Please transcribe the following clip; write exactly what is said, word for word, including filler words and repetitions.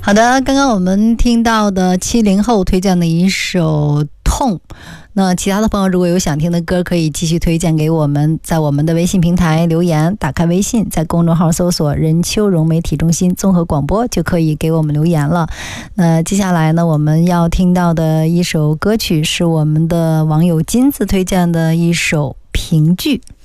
好的，刚刚我们听到的七零后推荐的一首痛，那其他的朋友如果有想听的歌，可以继续推荐给我们，在我们的微信平台留言，打开微信，在公众号搜索任秋荣媒体中心综合广播，就可以给我们留言了。那接下来呢，我们要听到的一首歌曲是我们的网友金子推荐的一首评剧。